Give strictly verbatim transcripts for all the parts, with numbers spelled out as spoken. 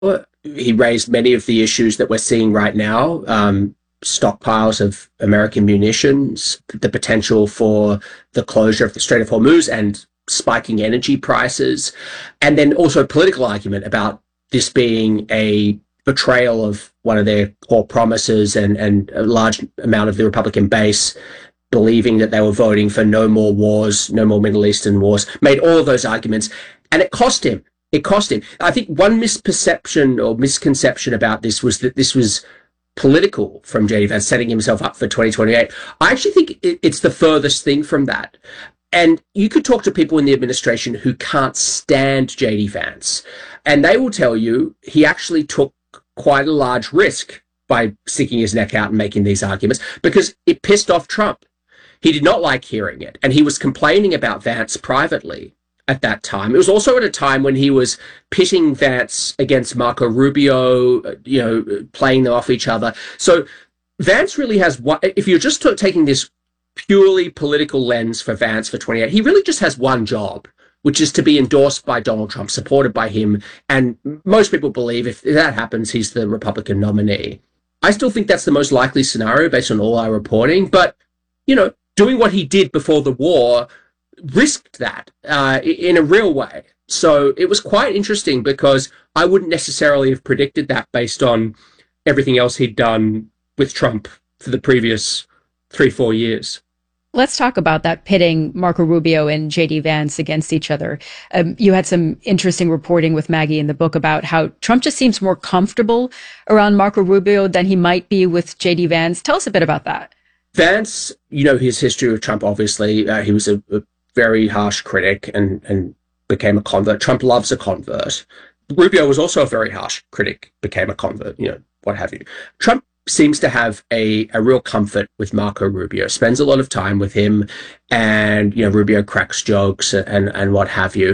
He raised many of the issues that we're seeing right now. Um, stockpiles of American munitions, the potential for the closure of the Strait of Hormuz and spiking energy prices, and then also political argument about this being a betrayal of one of their core promises, and, and a large amount of the Republican base believing that they were voting for no more wars, no more Middle Eastern wars, made all of those arguments. And it cost him. It cost him. I think one misperception or misconception about this was that this was political from J D Vance, setting himself up for twenty twenty-eight. I actually think it's the furthest thing from that. And you could talk to people in the administration who can't stand J D Vance, and they will tell you he actually took quite a large risk by sticking his neck out and making these arguments, because it pissed off Trump. He did not like hearing it, and he was complaining about Vance privately at that time. It was also at a time when he was pitting Vance against Marco Rubio, you know, playing them off each other. So Vance really has one, if you're just taking this purely political lens for Vance for twenty-eight, he really just has one job, which is to be endorsed by Donald Trump, supported by him. And most people believe if that happens, he's the Republican nominee. I still think that's the most likely scenario based on all our reporting. But, you know, doing what he did before the war risked that uh, in a real way. So it was quite interesting, because I wouldn't necessarily have predicted that based on everything else he'd done with Trump for the previous three, four years. Let's talk about that, pitting Marco Rubio and J D Vance against each other. Um, you had some interesting reporting with Maggie in the book about how Trump just seems more comfortable around Marco Rubio than he might be with J D Vance. Tell us a bit about that. Vance, you know, his history with Trump, obviously, uh, he was a, a very harsh critic and, and became a convert. Trump loves a convert. Rubio was also a very harsh critic, became a convert, you know, what have you. Trump seems to have a, a real comfort with Marco Rubio, spends a lot of time with him, and, you know, Rubio cracks jokes and, and what have you.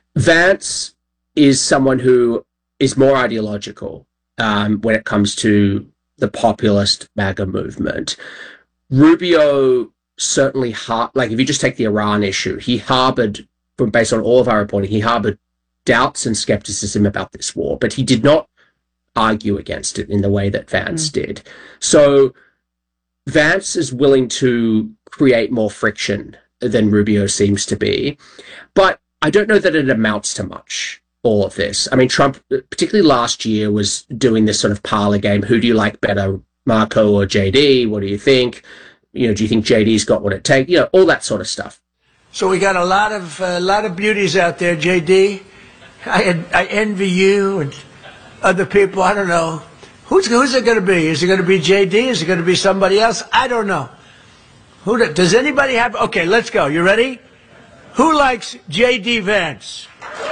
Vance is someone who is more ideological um, when it comes to the populist MAGA movement. Rubio certainly, har- like if you just take the Iran issue, he harbored, from based on all of our reporting, he harbored doubts and skepticism about this war, but he did not argue against it in the way that Vance mm. did. So Vance is willing to create more friction than Rubio seems to be, but I don't know that it amounts to much, all of this. I mean, Trump, particularly last year, was doing this sort of parlor game. Who do you like better, Marco or J D? What do you think? You know, do you think J D's got what it takes? You know, all that sort of stuff. So we got a lot of a uh, lot of beauties out there, J D. I I envy you and other people. I don't know. Who's who's it going to be? Is it going to be J D? Is it going to be somebody else? I don't know. Who do, does anybody have? Okay, let's go. You ready? Who likes J D Vance?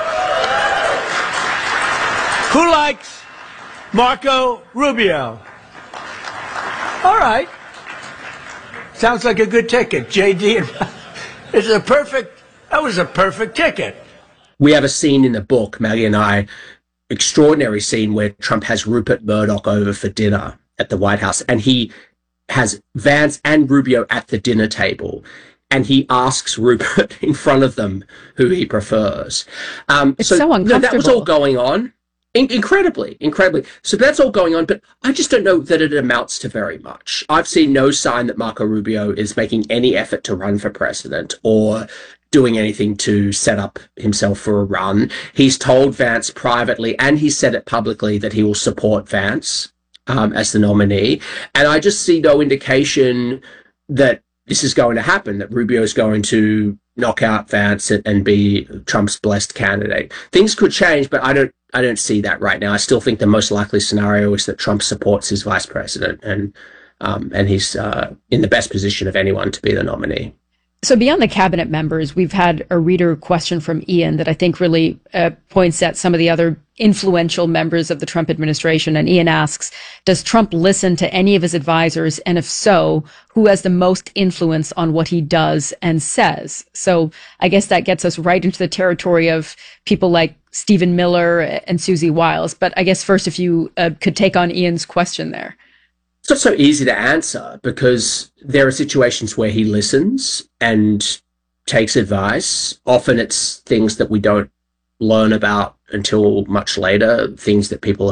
Who likes Marco Rubio? All right. Sounds like a good ticket, J D. It's a perfect, that was a perfect ticket. We have a scene in the book, Maggie and I, extraordinary scene where Trump has Rupert Murdoch over for dinner at the White House, and he has Vance and Rubio at the dinner table, and he asks Rupert in front of them who he prefers. Um, it's so, so uncomfortable. No, that was all going on. In- incredibly, incredibly. So that's all going on, but I just don't know that it amounts to very much. I've seen no sign that Marco Rubio is making any effort to run for president or doing anything to set up himself for a run. He's told Vance privately, and he said it publicly, that he will support Vance um, as the nominee. And I just see no indication that this is going to happen, that Rubio is going to knock out Vance and be Trump's blessed candidate. Things could change, but I don't I don't see that right now. I still think the most likely scenario is that Trump supports his vice president, and um, and he's uh, in the best position of anyone to be the nominee. So beyond the cabinet members, we've had a reader question from Ian that I think really uh, points at some of the other influential members of the Trump administration. And Ian asks, does Trump listen to any of his advisors? And if so, who has the most influence on what he does and says? So I guess that gets us right into the territory of people like Stephen Miller and Susie Wiles. But I guess first, if you uh, could take on Ian's question there. It's not so easy to answer, because there are situations where he listens and takes advice. Often it's things that we don't learn about until much later things that people